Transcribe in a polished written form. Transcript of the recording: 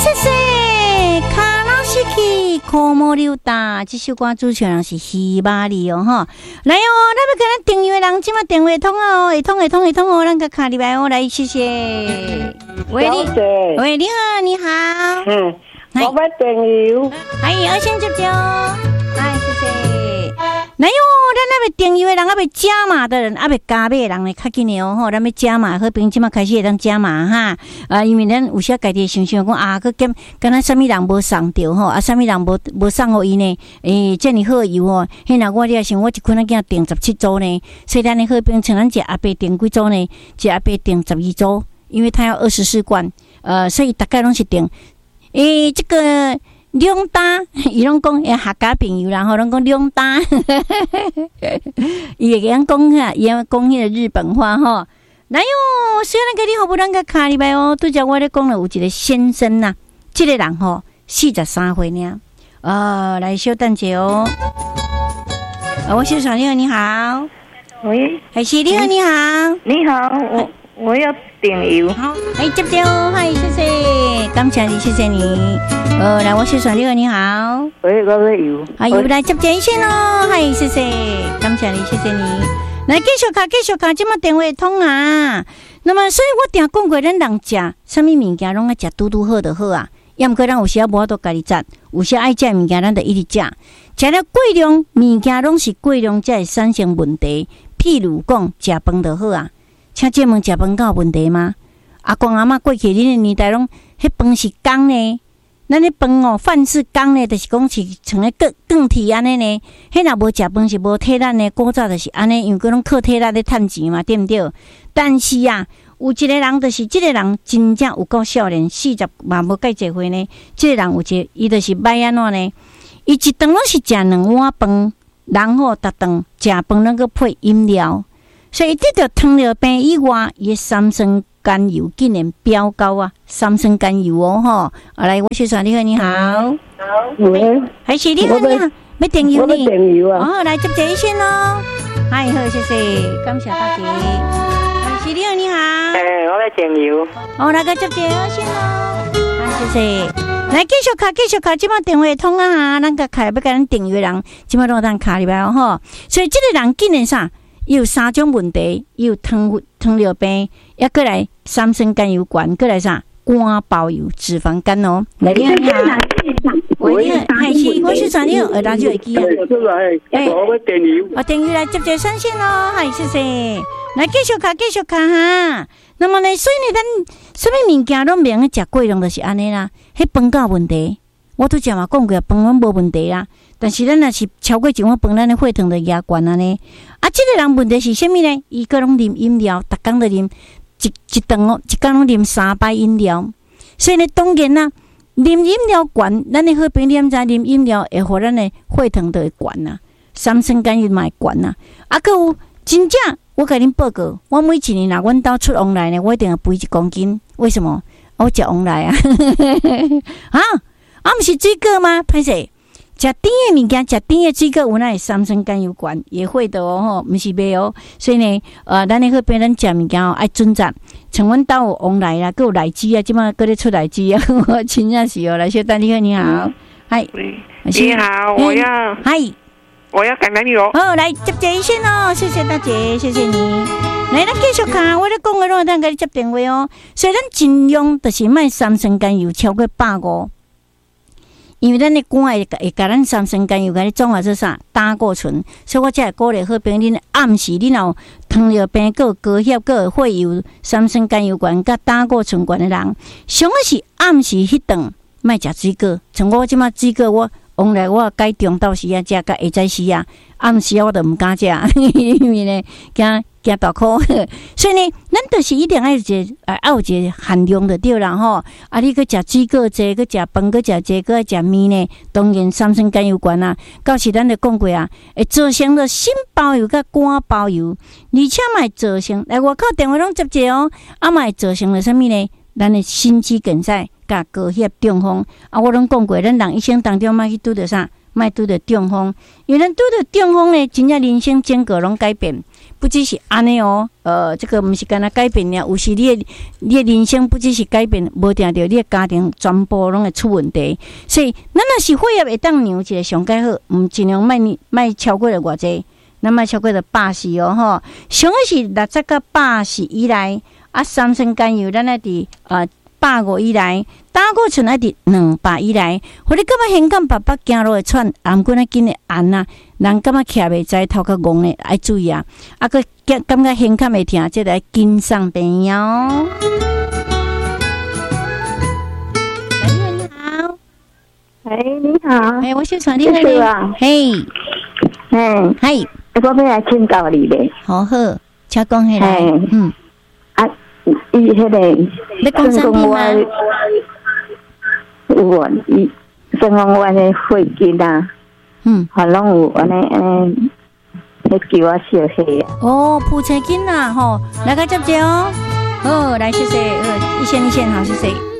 谢谢卡拉西奇科莫溜达，这首歌主唱人是希巴里哦哈。来哦，咱要跟咱订阅人，即马电话通哦，会通哦，咱个卡里来哦，来谢谢。喂，你好，你好。 我要订油。 我先接哦。谢谢。来哟，咱那边订油的人，那边加码的人，那边加码的人呢，较紧的哦吼，咱要加码，好，平即马开始会当加码哈。因为咱有时家己想讲佫减，敢若啥物人无送着吼，啥物人无送互伊呢？遮尔好的油哦，迄若我咧想，我一困仔囝订17组呢，所以咱的好变成咱一阿伯订几组呢？一阿伯订12组，因为他要24罐，所以大概拢是订。这个两单，伊拢讲客家朋友啦，吼，拢讲两单，伊会讲哈，伊讲迄个日本话吼。来哟，虽然个你好不咱个卡里拜哦，拄则我咧讲了有一个先生呐，这个人吼43岁呢，来稍等者哦。我小小你好， 喂， 还是你好， 你好，我要订油。 好，接掉，谢谢，感谢你，谢谢你。来，我小小你好， 喂，我要油。 油来接一线咯，谢谢，感谢你，谢谢你。来继续卡，即马电话通啊。那么，所以我定讲过，咱人食啥物物件，拢爱食拄好就好啊。要毋过咱有时无法度家己食，有时爱食物件，咱就一直食。食了过量物件，拢是过量才会产生问题。譬如讲，食饭就好啊。请借问食饭敢有问题吗？阿公阿嬷过去恁的年代拢，迄饭是干呢，咱迄饭哦，饭是干呢，就是讲是像咧更体安尼呢。迄若无食饭是无体力呢，古早就是安尼，因为佮拢靠体力咧趁钱嘛，对毋对？但是啊，有一个人就是这个人真正有够少年，40嘛无介济岁呢。这个人有一个，伊就是歹安怎呢？伊一顿拢是食2碗饭，然后逐顿食饭能够配饮料。所以，得到糖尿病以外，伊的三酸甘油竟然飙高啊！三酸甘油哦，吼！来，我小帅你好， 好，喂， 还是你好，要订油呢？ 我要订油啊！ 来接一线咯。好，谢谢，感谢大家。还是你好， 我要订油。 来个接一线咯。谢谢。来继续卡，即马电话通啊！咱个卡要甲咱订油的人，即马拢当卡里边吼。所以，这个人竟然啥？有3种问题，有糖尿病，也过来三酸甘油管，过来啥肝包油、脂肪肝哦。来，你好，喂，是我是传你耳朵就会记啊。 我订油， 订油来接3线咯，谢谢。来继续卡哈。那么呢，所以呢，咱什么物件拢免食过量，就是安尼啦。迄饭有问题，我都讲嘛，讲过饭碗无问题啦。但是咱若是超过1碗饭，咱的血糖就压悬安尼。这个人问题是啥物呢？伊个拢啉饮料，逐工都啉一顿哦，一工拢啉3杯饮料。所以呢，当然啦，啉饮料悬，咱的好朋友知啉饮料会互咱的血糖就会悬啊，三酸甘油嘛会悬啊。还有真正，我甲恁报告，我每一年若阮兜出王来呢，我一定要肥1公斤。为什么？我食王来啊，毋是水果吗？歹势。食甜的物件，食甜的水果，有那会三酸甘油管也会的哦，吼，毋是袂哦。所以呢，咱咧好边咱食物件哦，爱准则。像阮兜有王来啦，佮有荔枝啊，即马佮咧出荔枝啊，我真正是哦。来，小丹你好，嗨， 你好，我要感恩你哦。 好，来接一线哦，谢谢大姐，谢谢你。来，咱继续看，我咧讲个拢咱甲你接电话哦。所以咱尽量就是卖三酸甘油超过150。因为咱的肝会甲咱三酸甘油甲你转化做啥胆固醇，所以我才会鼓励好朋友恁暗时恁有糖尿病、有高血、有血油、三酸甘油管、甲胆固醇管的人，上个是暗时迄顿莫食水果。像我即马水果，我往来我改中昼时啊食，甲下早时啊暗时啊我都毋敢食，因为呢惊大苦，所以呢，咱就是一定要有一个限量就对啦吼。你去食水果济，去食饭，去食济，去爱食面呢，当然三酸甘油管啊。到时咱就讲过啊，会造成了心包油甲肝包油，而且嘛会造成来外口电话拢接者哦，嘛会造成了啥物呢？咱的心肌梗塞甲高血中风我拢讲过，咱人一生当中莫去拄着啥，莫拄着中风，因为咱拄着中风呢，真正人生整个拢改变。 不只是安尼哦，这个不是干那改变了，有时你的人生不只是改变，无定着你的家庭全部拢会出问题。所以，咱若是血液会当量一个上介好，尽量卖超过了偌济，咱卖超过了80哦吼，上是60到80以内，啊，三酸甘油咱爱伫150以内，胆固醇爱伫200以内，互你感觉胸感爸行路会喘，颔管啊紧会按啊，人感觉徛袂知头壳戆咧，爱注意啊！啊，佮感觉胸感会疼，即个紧上病哦。你好， 你好， 我是传你好啊，嘿， 我要来请教你咧， 好，请讲起来， 伊迄个， 你讲啥物吗？ 有啊，伊生活湾的血筋啊，还拢有安尼，迄叫我小黑啊。 哦，脯青筋啊，吼，来个接哦，好，来谢谢，一线，好，谢谢。